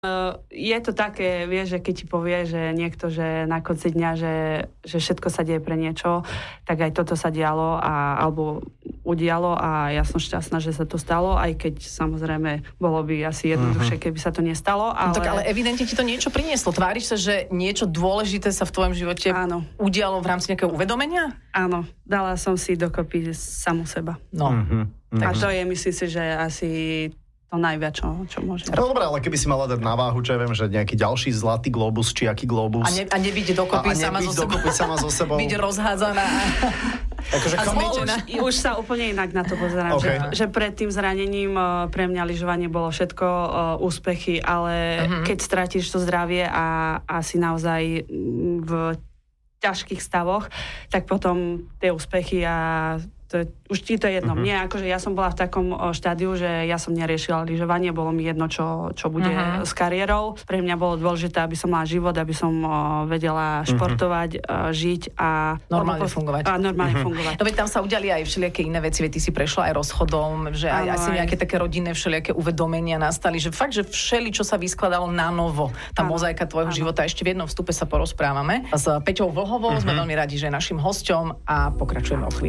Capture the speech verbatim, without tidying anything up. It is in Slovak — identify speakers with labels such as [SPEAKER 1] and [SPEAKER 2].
[SPEAKER 1] Je to také, vieš, že keď ti povie, že niekto, že na konci dňa, že, že všetko sa deje pre niečo, tak aj toto sa dialo a, alebo udialo a ja som šťastná, že sa to stalo, aj keď samozrejme bolo by asi jednoduchšie, keby sa to nestalo. Ale...
[SPEAKER 2] No tak ale evidentne ti to niečo prinieslo. Tváriš sa, že niečo dôležité sa v tvojom živote
[SPEAKER 1] Áno.
[SPEAKER 2] udialo v rámci nejakého uvedomenia?
[SPEAKER 1] Áno, dala som si dokopy samu seba.
[SPEAKER 2] No.
[SPEAKER 1] Mm-hmm. A to je, myslím si, že asi to najviac, čo, čo môže.
[SPEAKER 3] No dobré, ale keby si mala dať na váhu, čo ja viem, že nejaký ďalší zlatý globus, či aký globus.
[SPEAKER 2] A, ne, a nebyť dokopy
[SPEAKER 3] a, a
[SPEAKER 2] sama so sebou.
[SPEAKER 3] dokopy sama so sebou.
[SPEAKER 2] Byť rozhádzaná.
[SPEAKER 3] Akože
[SPEAKER 2] a
[SPEAKER 1] už, už sa úplne inak na to pozerám. Okay. Že, že pred tým zranením pre mňa lyžovanie bolo všetko úspechy, ale uh-huh. keď stratíš to zdravie a asi naozaj v ťažkých stavoch, tak potom tie úspechy a to je, už ti to je jedno. Uh-huh. Mne, akože ja som bola v takom o, štádiu, že ja som neriešila lyžovanie, bolo mi jedno, čo, čo bude uh-huh. s kariérou. Pre mňa bolo dôležité, aby som mala život, aby som o, vedela športovať, uh-huh. o, žiť a...
[SPEAKER 2] Normálne o, fungovať.
[SPEAKER 1] A normálne uh-huh. fungovať.
[SPEAKER 2] No veď tam sa udiali aj všelijaké iné veci, veď ty si prešla aj rozchodom, že aj, asi nejaké také rodinné všelijaké uvedomenia nastali, že fakt, že všeli, čo sa vyskladalo na novo, tá ano. Mozaika tvojho ano. Života. Ešte v jednom vstupe sa porozprávame. S Peťou Vlhovou uh-huh. sme veľmi radi, že je našim hosťom a pokračujeme o chvíľu.